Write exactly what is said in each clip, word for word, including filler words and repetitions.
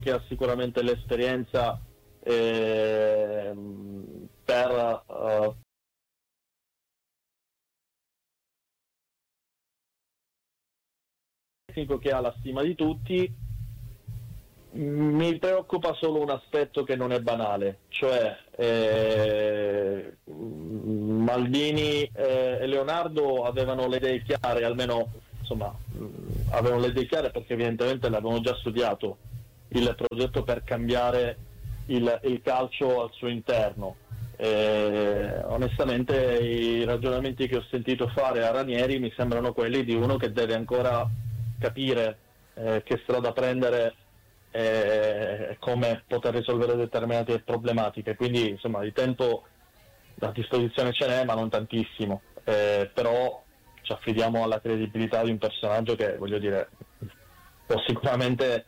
che ha sicuramente l'esperienza eh, per uh, tecnico che ha la stima di tutti. Mi preoccupa solo un aspetto che non è banale, cioè eh, Maldini eh, e Leonardo avevano le idee chiare, almeno insomma mh, avevano le idee chiare perché evidentemente l'avevano già studiato il progetto per cambiare il, il calcio al suo interno. Eh, onestamente i ragionamenti che ho sentito fare a Ranieri mi sembrano quelli di uno che deve ancora capire eh, che strada prendere e come poter risolvere determinate problematiche, quindi insomma di tempo a disposizione ce n'è ma non tantissimo, eh, però ci affidiamo alla credibilità di un personaggio che, voglio dire, può sicuramente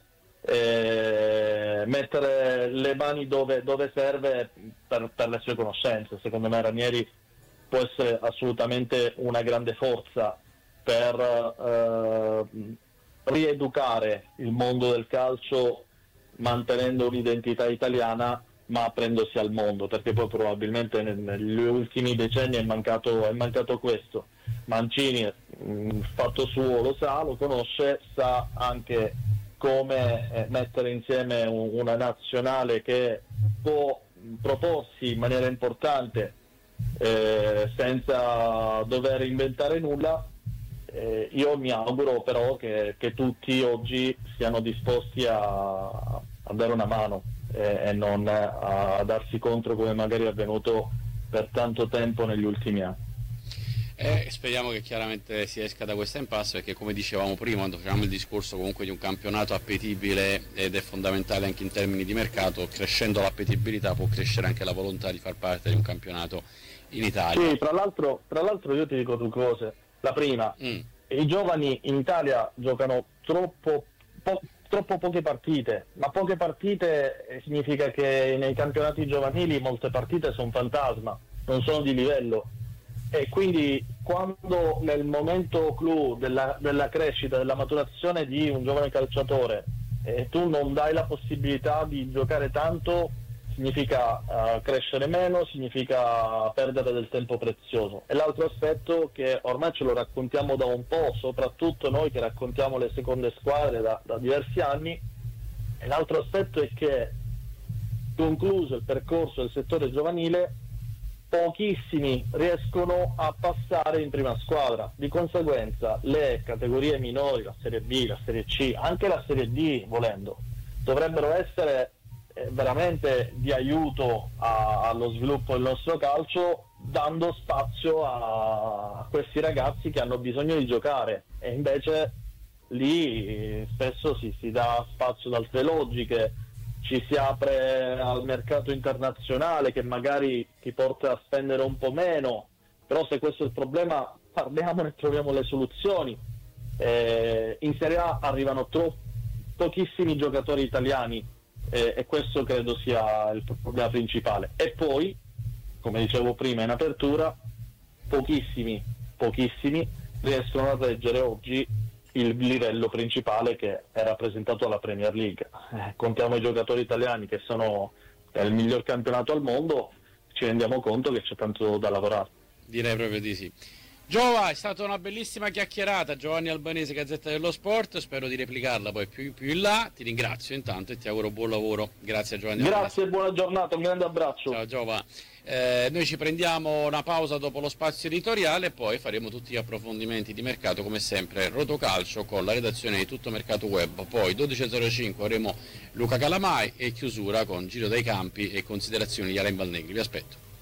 eh, mettere le mani dove, dove serve per, per le sue conoscenze. Secondo me Ranieri può essere assolutamente una grande forza per eh, rieducare il mondo del calcio mantenendo un'identità italiana ma aprendosi al mondo, perché poi probabilmente negli ultimi decenni è mancato, è mancato questo. Mancini, mh, fatto suo, lo sa, lo conosce, sa anche come eh, mettere insieme un, una nazionale che può proporsi in maniera importante eh, senza dover inventare nulla. Eh, io mi auguro però che, che tutti oggi siano disposti a, a dare una mano eh, e non a, a darsi contro come magari è avvenuto per tanto tempo negli ultimi anni. Eh, speriamo che chiaramente si esca da questa impasse, perché come dicevamo prima, quando facciamo il discorso comunque di un campionato appetibile ed è fondamentale anche in termini di mercato, crescendo l'appetibilità può crescere anche la volontà di far parte di un campionato in Italia. Sì, tra l'altro, tra l'altro io ti dico due cose. La prima, mm. i giovani in Italia giocano troppo, po- troppo poche partite, ma poche partite significa che nei campionati giovanili molte partite sono fantasma, non sono di livello, e quindi quando nel momento clou della, della crescita, della maturazione di un giovane calciatore eh, tu non dai la possibilità di giocare tanto, significa uh, crescere meno, significa perdere del tempo prezioso. E l'altro aspetto che ormai ce lo raccontiamo da un po', soprattutto noi che raccontiamo le seconde squadre da, da diversi anni, e l'altro aspetto è che concluso il percorso del settore giovanile pochissimi riescono a passare in prima squadra, di conseguenza le categorie minori, la Serie B, la Serie C, anche la Serie D volendo, dovrebbero essere veramente di aiuto a, allo sviluppo del nostro calcio, dando spazio a, a questi ragazzi che hanno bisogno di giocare, e invece lì spesso si, si dà spazio ad altre logiche, ci si apre al mercato internazionale che magari ti porta a spendere un po' meno, però se questo è il problema parliamone e troviamo le soluzioni. Eh, in Serie A arrivano troppo pochissimi giocatori italiani, Eh, e questo credo sia il problema principale. E poi, come dicevo prima in apertura, pochissimi, pochissimi riescono a reggere oggi il livello principale che è rappresentato dalla Premier League. Eh, contiamo i giocatori italiani che sono il miglior campionato al mondo, ci rendiamo conto che c'è tanto da lavorare. Direi proprio di sì. Giova, è stata una bellissima chiacchierata. Giovanni Albanese, Gazzetta dello Sport, spero di replicarla poi più, più in là. Ti ringrazio intanto e ti auguro buon lavoro. Grazie a Giovanni Grazie e buona giornata, un grande abbraccio. Ciao Giova. Eh, noi ci prendiamo una pausa dopo lo spazio editoriale e poi faremo tutti gli approfondimenti di mercato come sempre Rotocalcio con la redazione di Tutto Mercato Web. Poi dodici e zero cinque avremo Luca Calamai e chiusura con Giro dei Campi e considerazioni di Alain Valnegri. Vi aspetto.